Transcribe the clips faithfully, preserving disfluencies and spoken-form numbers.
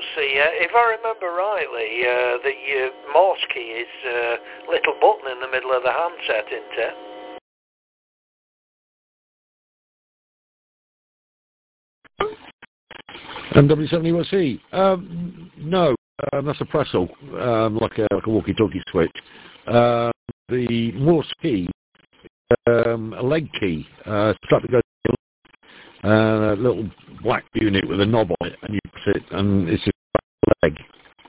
C, uh, if I remember rightly, uh, the uh, Morse key is a uh, little button in the middle of the handset, isn't it? M W seventy U S C? Um, no, um, that's a Pressel, um, like a, like a walkie-talkie switch. Uh, the Morse key, um, a leg key, uh, strap that goes uh, a little black unit with a knob on it, and you press it, and it's just a leg.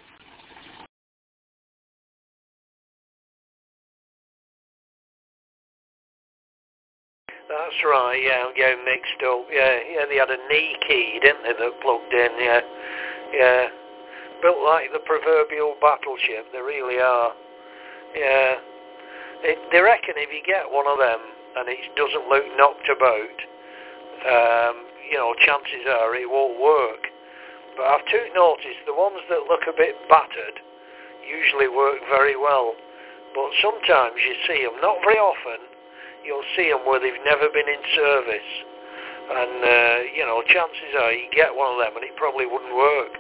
That's right, yeah, I'm getting mixed up. Yeah, yeah, they had a knee key, didn't they, that plugged in, yeah. Yeah. Built like the proverbial battleship, they really are. Yeah. It, they reckon if you get one of them and it doesn't look knocked about, um, you know, chances are it won't work. But I've too noticed the ones that look a bit battered usually work very well. But sometimes you see them, not very often, you'll see them where they've never been in service. And, uh, you know, chances are you get one of them and it probably wouldn't work.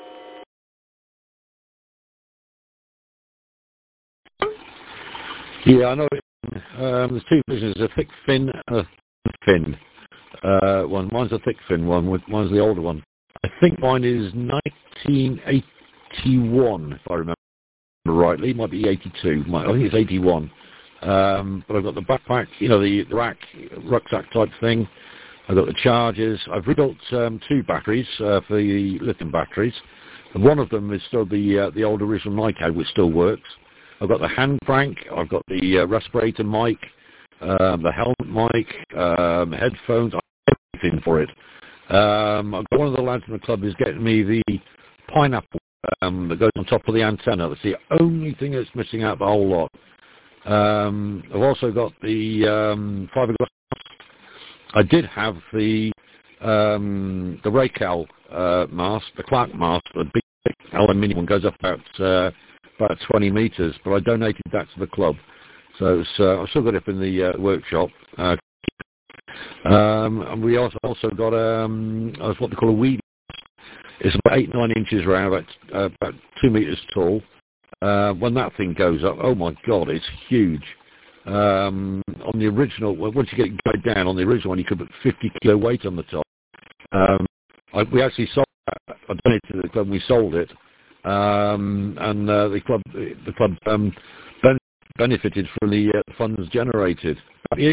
Yeah, I know. Um, there's two versions, a thick fin and a thin fin. Uh, one, mine's a thick fin one, mine's the older one. I think mine is nineteen eighty-one, if I remember rightly. It might be eighty-two. I think it's eighty-one. Um, but I've got the backpack, you know, the, the rack, rucksack type thing. I've got the chargers. I've rebuilt um, two batteries uh, for the lithium batteries. And one of them is still the uh, the old original Nycad, which still works. I've got the hand crank. I've got the uh, respirator mic, um, the helmet mic, um, headphones, everything for it. Um, I've got one of the lads in the club is getting me the pineapple um, that goes on top of the antenna. That's the only thing that's missing out the whole lot. Um, I've also got the um, fiberglass. I did have the um, the Raycal uh, mast, the Clark mast, the big aluminium one, goes up about uh, about twenty metres, but I donated that to the club. So it's, uh, I've still got it up in the uh, workshop. Uh, um, and we also also got um, uh, what they call a weed. It's about eight nine inches round, about uh, about two metres tall. Uh, when that thing goes up, oh my God, it's huge. Um, on the original, well, once you get it going down, on the original one, you could put fifty kilo weight on the top. Um, I, we actually sold that. I donated to the club and we sold it. Um, and uh, the club the club um, ben- benefited from the uh, funds generated. Yeah.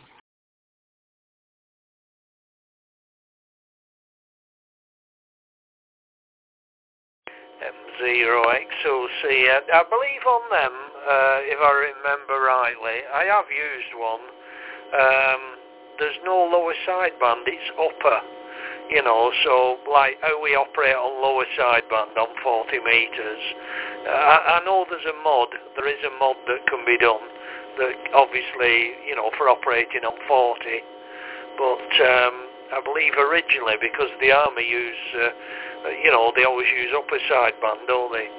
M zero X O C. Uh, I believe on them, uh, if I remember rightly, I have used one. Um, there's no lower sideband, it's upper. You know, so like how we operate on lower sideband on forty metres. Uh, I, I know there's a mod, there is a mod that can be done, that obviously, you know, for operating on forty. But um, I believe originally, because the Army use, uh, you know, they always use upper sideband, don't they?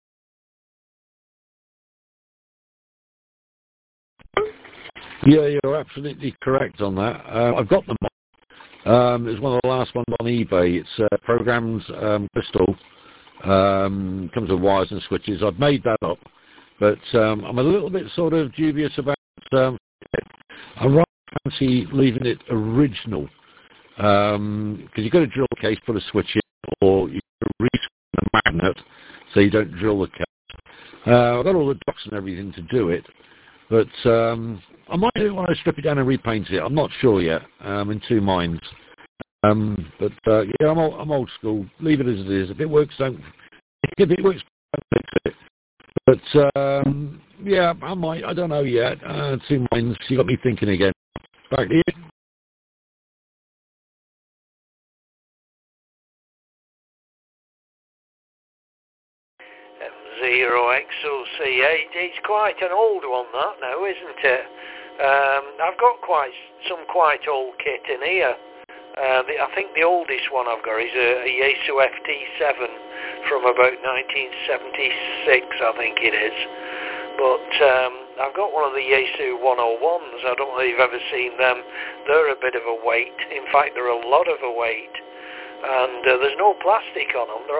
Yeah, you're absolutely correct on that. Uh, I've got them. Um, it's one of the last ones on eBay. It's uh, Programs um, Crystal. Um, comes with wires and switches. I've made that up, but um, I'm a little bit sort of dubious about. Um, I rather fancy leaving it original because um, you've got to drill the case, put a switch in, or you rescrew the magnet so you don't drill the case. Uh, I've got all the docks and everything to do it, but um, I might do it when I strip it down and repaint it. I'm not sure yet. I'm in two minds. Um, but uh, yeah, I'm old, I'm old school. Leave it as it is. If it works, don't. If it works, don't fix it. But um, yeah, I might. I don't know yet. Uh, two minds. You got me thinking again. Back to you. M zero X O C. It, it's quite an old one, that now, isn't it? Um, I've got quite some quite old kit in here. Uh, the, I think the oldest one I've got is a, a Yaesu F T seven from about nineteen seventy-six, I think it is. But um, I've got one of the Yaesu one oh ones. I don't know if you've ever seen them. They're a bit of a weight. In fact, they're a lot of a weight. And uh, there's no plastic on them. They're